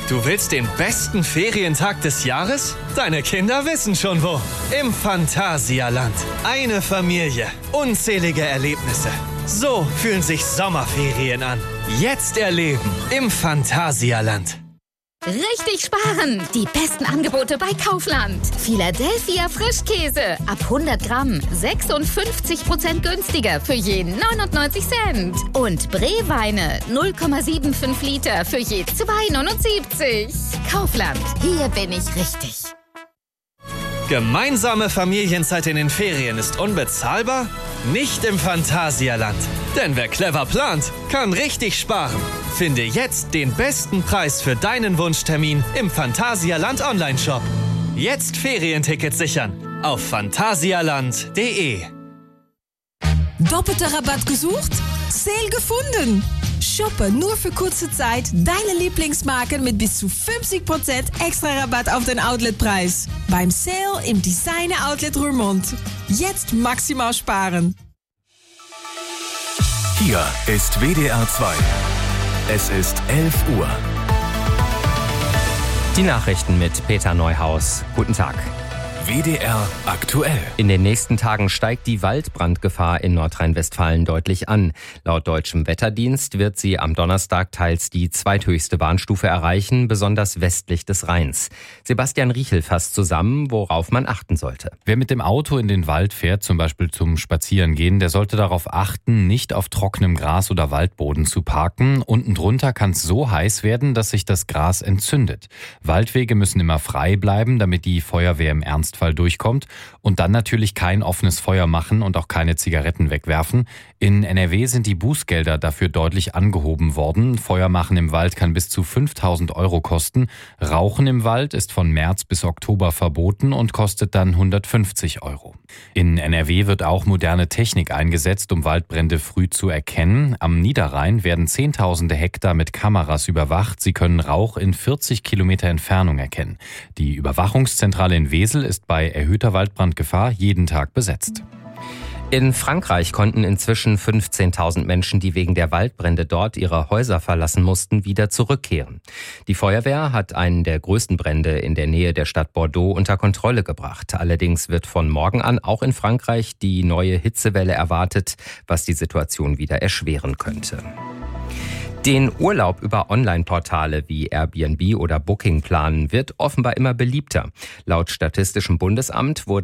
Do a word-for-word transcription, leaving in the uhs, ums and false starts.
Du willst den besten Ferientag des Jahres? Deine Kinder wissen schon wo. Im Phantasialand. Eine Familie. Unzählige Erlebnisse. So fühlen sich Sommerferien an. Jetzt erleben im Phantasialand. Richtig sparen! Die besten Angebote bei Kaufland. Philadelphia Frischkäse. Ab hundert Gramm. sechsundfünfzig Prozent günstiger für je neunundneunzig Cent. Und Breweine. null Komma fünfundsiebzig Liter für je zwei neunundsiebzig. Kaufland. Hier bin ich richtig. Gemeinsame Familienzeit in den Ferien ist unbezahlbar? Nicht im Phantasialand. Denn wer clever plant, kann richtig sparen. Finde jetzt den besten Preis für deinen Wunschtermin im Phantasialand Online-Shop. Jetzt Ferientickets sichern auf phantasialand punkt de. Doppelter Rabatt gesucht? Sale gefunden! Shoppe nur für kurze Zeit deine Lieblingsmarken mit bis zu fünfzig Prozent extra Rabatt auf den Outletpreis. Beim Sale im Designer Outlet Roermond. Jetzt maximal sparen. Hier ist W D R zwei. Es ist elf Uhr. Die Nachrichten mit Peter Neuhaus. Guten Tag. W D R aktuell. In den nächsten Tagen steigt die Waldbrandgefahr in Nordrhein-Westfalen deutlich an. Laut deutschem Wetterdienst wird sie am Donnerstag teils die zweithöchste Warnstufe erreichen, besonders westlich des Rheins. Sebastian Riechel fasst zusammen, worauf man achten sollte. Wer mit dem Auto in den Wald fährt, zum Beispiel zum Spazierengehen, der sollte darauf achten, nicht auf trockenem Gras oder Waldboden zu parken. Unten drunter kann es so heiß werden, dass sich das Gras entzündet. Waldwege müssen immer frei bleiben, damit die Feuerwehr im Ernstfall durchkommt, und dann natürlich kein offenes Feuer machen und auch keine Zigaretten wegwerfen. In N R W sind die Bußgelder dafür deutlich angehoben worden. Feuer machen im Wald kann bis zu fünftausend Euro kosten. Rauchen im Wald ist von März bis Oktober verboten und kostet dann hundertfünfzig Euro. In N R W wird auch moderne Technik eingesetzt, um Waldbrände früh zu erkennen. Am Niederrhein werden zehntausende Hektar mit Kameras überwacht. Sie können Rauch in vierzig Kilometer Entfernung erkennen. Die Überwachungszentrale in Wesel ist bei erhöhter Waldbrandgefahr jeden Tag besetzt. In Frankreich konnten inzwischen fünfzehntausend Menschen, die wegen der Waldbrände dort ihre Häuser verlassen mussten, wieder zurückkehren. Die Feuerwehr hat einen der größten Brände in der Nähe der Stadt Bordeaux unter Kontrolle gebracht. Allerdings wird von morgen an auch in Frankreich die neue Hitzewelle erwartet, was die Situation wieder erschweren könnte. Den Urlaub über Online-Portale wie Airbnb oder Booking planen wird offenbar immer beliebter. Laut Statistischem Bundesamt wurden